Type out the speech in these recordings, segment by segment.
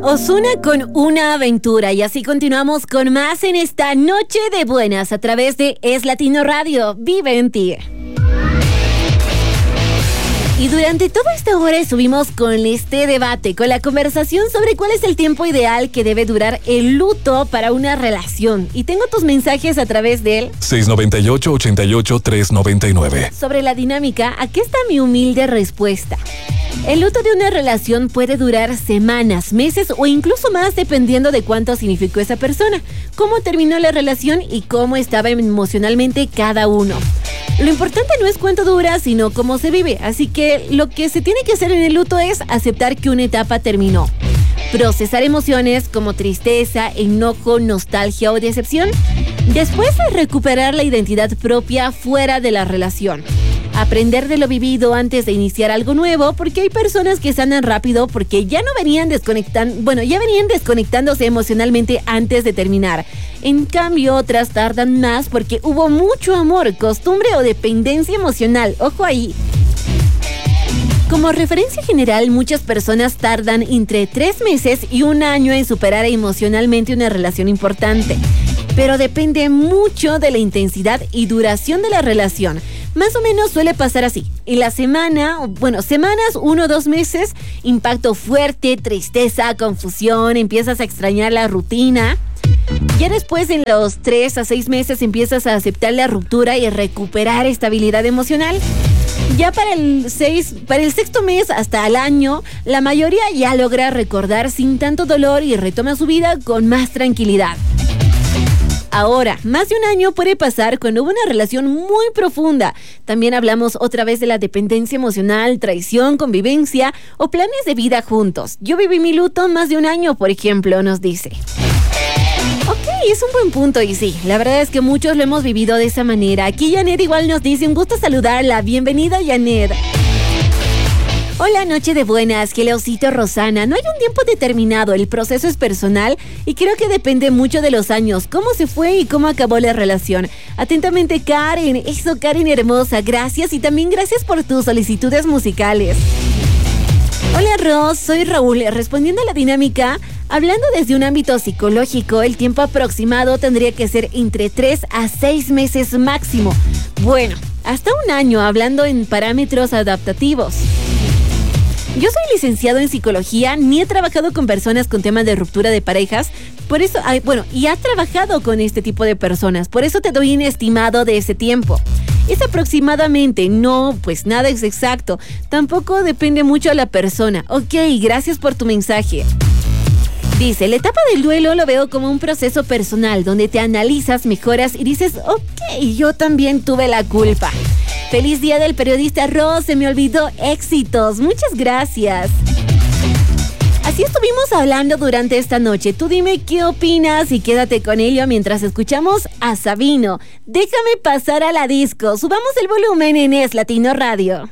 Ozuna con Una Aventura, y así continuamos con más en esta Noche de Buenas a través de Es Latino Radio. Vive en ti. Y durante toda esta hora estuvimos con este debate, con la conversación sobre cuál es el tiempo ideal que debe durar el luto para una relación. Y tengo tus mensajes a través del 698-88-399. Sobre la dinámica, aquí está mi humilde respuesta. El luto de una relación puede durar semanas, meses o incluso más dependiendo de cuánto significó esa persona, cómo terminó la relación y cómo estaba emocionalmente cada uno. Lo importante no es cuánto dura, sino cómo se vive, así que lo que se tiene que hacer en el luto es aceptar que una etapa terminó. Procesar emociones como tristeza, enojo, nostalgia o decepción. Después, recuperar la identidad propia fuera de la relación. Aprender de lo vivido antes de iniciar algo nuevo, porque hay personas que sanan rápido porque ya venían desconectándose emocionalmente antes de terminar. En cambio, otras tardan más porque hubo mucho amor, costumbre o dependencia emocional. Ojo ahí. Como referencia general, muchas personas tardan entre 3 meses y 1 año en superar emocionalmente una relación importante. Pero depende mucho de la intensidad y duración de la relación. Más o menos suele pasar así. En la semanas, 1 o 2 meses, impacto fuerte, tristeza, confusión, empiezas a extrañar la rutina. Ya después, en los 3 a 6 meses, empiezas a aceptar la ruptura y a recuperar estabilidad emocional. Ya para el 6º mes hasta el año, la mayoría ya logra recordar sin tanto dolor y retoma su vida con más tranquilidad. Ahora, más de 1 año puede pasar cuando hubo una relación muy profunda. También hablamos otra vez de la dependencia emocional, traición, convivencia o planes de vida juntos. Yo viví mi luto más de 1 año, por ejemplo, nos dice. Ok, es un buen punto y sí, la verdad es que muchos lo hemos vivido de esa manera. Aquí Janet igual nos dice, un gusto saludarla. Bienvenida, Janet. Hola, Noche de Buenas, Geleocito Rosana. No hay un tiempo determinado, el proceso es personal y creo que depende mucho de los años, cómo se fue y cómo acabó la relación. Atentamente, Karen. Eso, Karen hermosa, gracias y también gracias por tus solicitudes musicales. Hola, Ros, soy Raúl. Respondiendo a la dinámica, hablando desde un ámbito psicológico, el tiempo aproximado tendría que ser entre 3 a 6 meses máximo. Bueno, hasta 1 año hablando en parámetros adaptativos. Yo soy licenciado en psicología, ni he trabajado con personas con temas de ruptura de parejas, por eso, y ha trabajado con este tipo de personas, por eso te doy un estimado de ese tiempo. Es aproximadamente, no, pues nada es exacto, tampoco depende mucho de la persona. Ok, gracias por tu mensaje. Dice, la etapa del duelo lo veo como un proceso personal, donde te analizas, mejoras y dices, ok, yo también tuve la culpa. Feliz día del periodista Ross, se me olvidó, éxitos, muchas gracias. Así estuvimos hablando durante esta noche. Tú dime qué opinas y quédate con ello mientras escuchamos a Sabino. Déjame pasar a la disco. Subamos el volumen en Es Latino Radio.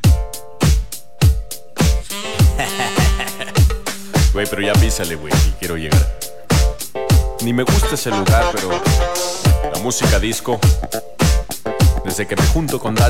Güey, pero ya písale, güey, y quiero llegar. Ni me gusta ese lugar, pero la música disco, desde que me junto con